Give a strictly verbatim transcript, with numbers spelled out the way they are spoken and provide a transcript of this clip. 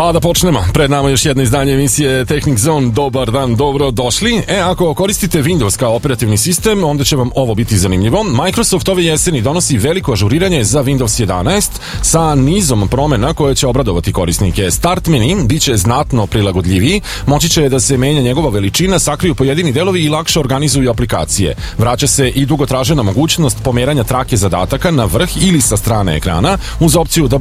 Pa da počnemo. Pred nama još jedno izdanje emisije Technic Zone. Dobar dan, dobro došli. E, ako koristite Windows kao operativni sistem, onda će vam ovo biti zanimljivo. Microsoft ove jeseni donosi veliko ažuriranje za Windows jedanaest sa nizom promena koje će obradovati korisnike. Start menu biće znatno prilagodljiviji, moći će da se menja njegova veličina, sakriju pojedini delovi i lakše organizuju aplikacije. Vraća se i dugo tražena mogućnost pomeranja trake zadataka na vrh ili sa strane ekrana uz opciju Double